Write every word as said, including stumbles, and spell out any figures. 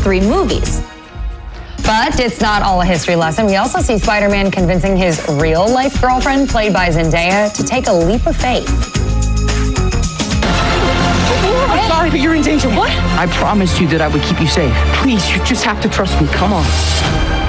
first three movies. But it's not all a history lesson. We also see Spider-Man convincing his real-life girlfriend, played by Zendaya, to take a leap of faith. I'm sorry, but you're in danger. What? I promised you that I would keep you safe. Please, you just have to trust me. Come on.